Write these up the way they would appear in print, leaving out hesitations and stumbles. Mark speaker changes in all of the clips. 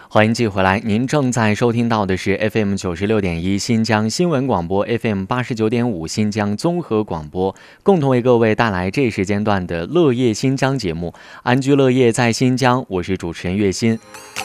Speaker 1: 欢迎继续回来，您正在收听到的是 FM 96.1新疆新闻广播， FM 89.5新疆综合广播，共同为各位带来这时间段的乐业新疆节目，安居乐业在新疆，我是主持人岳鑫。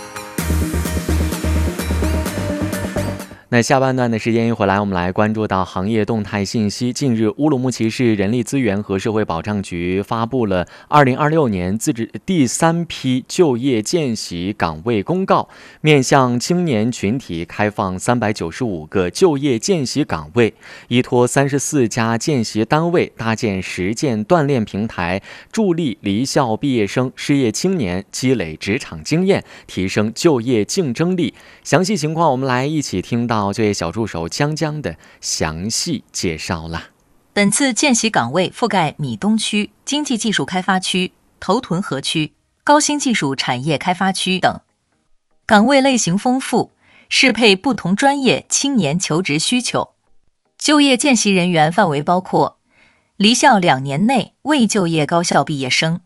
Speaker 1: 那下半段的时间一回来，我们来关注到行业动态信息。近日，乌鲁木齐市人力资源和社会保障局发布了2026年第3批就业见习岗位公告，面向青年群体开放395个就业见习岗位，依托34家见习单位搭建实践锻炼平台，助力离校毕业生、失业青年积累职场经验，提升就业竞争力。详细情况，我们来一起听到就业小助手江江的详细介绍啦。
Speaker 2: 本次见习岗位覆盖米东区、经济技术开发区、头屯河区、高新技术产业开发区等，岗位类型丰富，适配不同专业青年求职需求。就业见习人员范围包括离校2年内未就业高校毕业生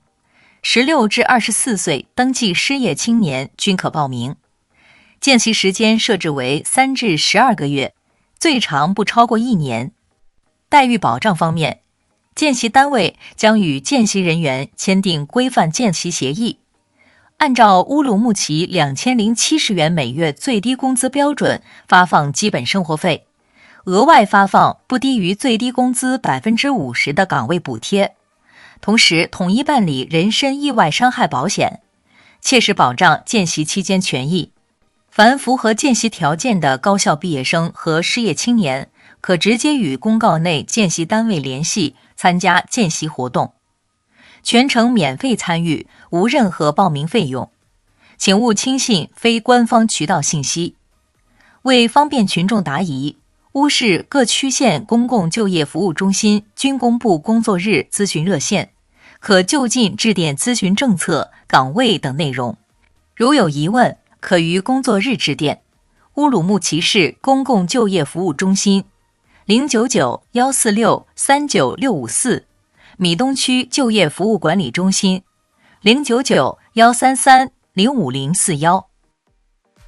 Speaker 2: ，16至24岁登记失业青年均可报名。见习时间设置为3至12个月，最长不超过1年。待遇保障方面，见习单位将与见习人员签订规范见习协议，按照乌鲁木齐2070元每月最低工资标准发放基本生活费，额外发放不低于最低工资50%的岗位补贴，同时统一办理人身意外伤害保险，切实保障见习期间权益。凡符合见习条件的高校毕业生和失业青年，可直接与公告内见习单位联系，参加见习活动，全程免费参与，无任何报名费用，请勿轻信非官方渠道信息。为方便群众答疑，乌市各区县公共就业服务中心均公布工作日咨询热线，可就近致电咨询政策、岗位等内容。如有疑问，可于工作日致电乌鲁木齐市公共就业服务中心099-146-39654，米东区就业服务管理中心099-133-05041。